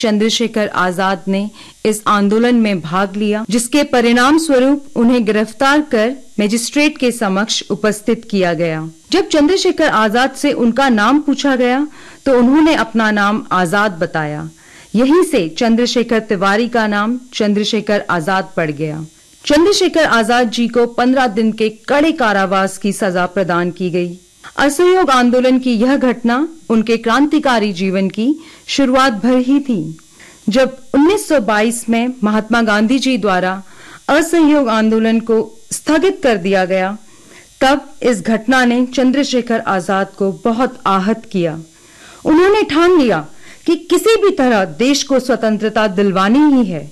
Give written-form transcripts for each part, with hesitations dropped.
चंद्रशेखर आजाद ने इस आंदोलन में भाग लिया, जिसके परिणाम स्वरूप उन्हें गिरफ्तार कर मजिस्ट्रेट के समक्ष उपस्थित किया गया। जब चंद्रशेखर आजाद से उनका नाम पूछा गया तो उन्होंने अपना नाम आजाद बताया। यहीं से चंद्रशेखर तिवारी का नाम चंद्रशेखर आजाद पड़ गया। चंद्रशेखर आजाद जी को 15 दिन के कड़े कारावास की सजा प्रदान की गई। असहयोग आंदोलन की यह घटना उनके क्रांतिकारी जीवन की शुरुआत भर ही थी। जब 1922 में महात्मा गांधी जी द्वारा असहयोग आंदोलन को स्थगित कर दिया गया, तब इस घटना ने चंद्रशेखर आजाद को बहुत आहत किया। उन्होंने ठान लिया कि किसी भी तरह देश को स्वतंत्रता दिलवानी ही है।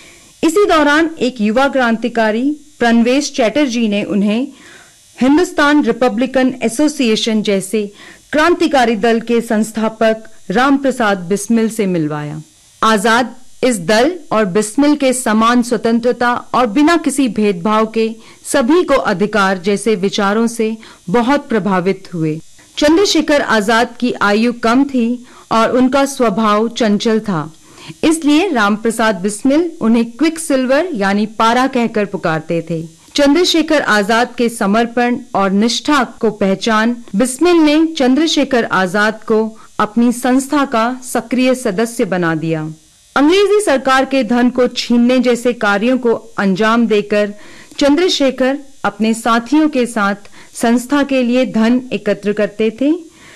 इसी दौरान एक युवा क्रांतिकारी प्रणवेश चैटर्जी ने उन्हें हिंदुस्तान रिपब्लिकन एसोसिएशन जैसे क्रांतिकारी दल के संस्थापक रामप्रसाद बिस्मिल से मिलवाया। आजाद इस दल और बिस्मिल के समान स्वतंत्रता और बिना किसी भेदभाव के सभी को अधिकार जैसे विचारों से बहुत प्रभावित हुए। चंद्रशेखर आजाद की आयु कम थी और उनका स्वभाव चंचल था, इसलिए रामप्रसाद बिस्मिल उन्हें क्विक सिल्वर यानी पारा कहकर पुकारते थे। चंद्रशेखर आजाद के समर्पण और निष्ठा को पहचान बिस्मिल ने चंद्रशेखर आजाद को अपनी संस्था का सक्रिय सदस्य बना दिया। अंग्रेजी सरकार के धन को छीनने जैसे कार्यों को अंजाम देकर चंद्रशेखर अपने साथियों के साथ संस्था के लिए धन एकत्र करते थे।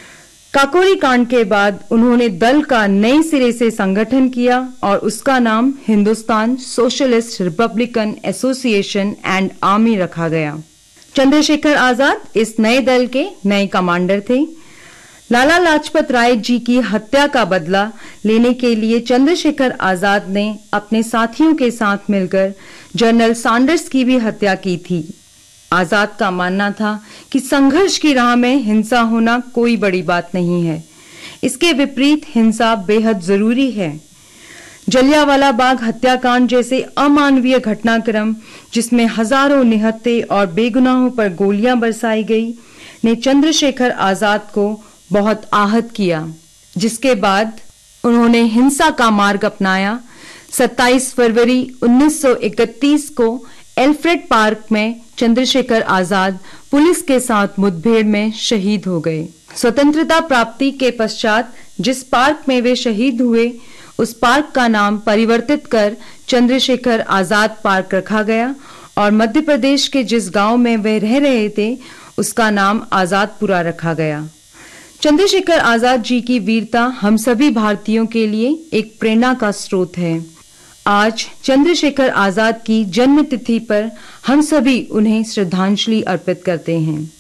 काकोरी कांड के बाद उन्होंने दल का नए सिरे से संगठन किया और उसका नाम Hindustan socialist Republican association and army रखा गया। चंद्रशेखर आजाद इस नए दल के नए कमांडर थे। लाला लाजपत राय जी की हत्या का बदला लेने के लिए चंद्रशेखर आजाद ने अपने साथियों के साथ मिलकर जनरल सैंडर्स की भी हत्या की थी। आजाद का मानना था कि संघर्ष की राह में हिंसा होना कोई बड़ी बात नहीं है, इसके विपरीत हिंसा बेहद जरूरी है। जलियांवाला बाग हत्याकांड जैसे अमानवीय घटनाक्रम, जिसमें हजारों निहत्थे और बेगुनाहों पर गोलियां बरसाई गई, ने चंद्रशेखर आजाद को बहुत आहत किया, जिसके बाद उन्होंने हिंसा का मार्ग अपनाया। 27 फरवरी 1931 को एल्फ्रेड पार्क में चंद्रशेखर आजाद पुलिस के साथ मुठभेड़ में शहीद हो गए। स्वतंत्रता प्राप्ति के पश्चात जिस पार्क में वे शहीद हुए, उस पार्क का नाम परिवर्तित कर चंद्रशेखर आजाद पार्क रखा गया और मध्य प्रदेश के जिस गांव में वे रह रहे थे, उसका नाम आजादपुरा रखा गया। चंद्रशेखर आजाद जी की वीरता हम सभी भारतीयों के लिए एक प्रेरणा का स्रोत है। आज चंद्रशेखर आजाद की जन्म तिथि पर हम सभी उन्हें श्रद्धांजलि अर्पित करते हैं।